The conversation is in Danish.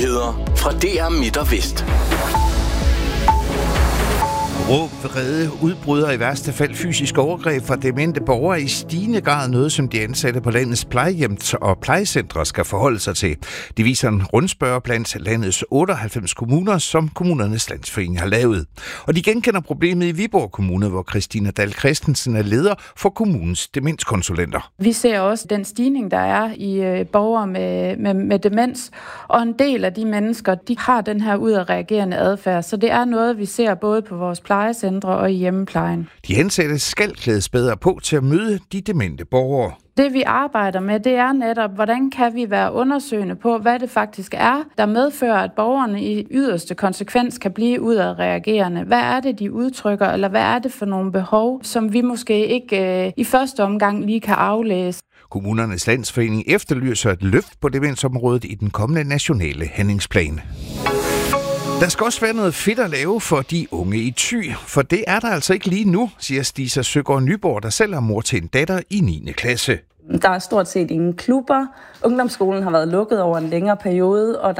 Nyheder fra DR Midt og Vest. Råb, vrede, udbryder i værste fald fysisk overgreb fra demente borgere i stigende grad noget, som de ansatte på landets plejehjems- og plejecentre skal forholde sig til. Det viser en rundspørge blandt landets 98 kommuner, som Kommunernes Landsforening har lavet. Og de genkender problemet i Viborg Kommune, hvor Christina Dahl Christensen er leder for kommunens demenskonsulenter. Vi ser også den stigning, der er i borgere med demens, og en del af de mennesker, de har den her udadreagerende adfærd, så det er noget, vi ser både på vores plejecentre og i hjemmeplejen. De ansatte skal klædes bedre på til at møde de demente borgere. Det vi arbejder med, det er netop, hvordan kan vi være undersøgende på, hvad det faktisk er, der medfører, at borgerne i yderste konsekvens kan blive udadreagerende. Hvad er det, de udtrykker, eller hvad er det for nogle behov, som vi måske ikke i første omgang lige kan aflæse? Kommunernes Landsforening efterlyser et løft på demensområdet i den kommende nationale handlingsplan. Der skal også være noget fedt at lave for de unge i Thy, for det er der altså ikke lige nu, siger Stisa Søgaard Nyborg, der selv er mor til en datter i 9. klasse. Der er stort set ingen klubber. Ungdomsskolen har været lukket over en længere periode, og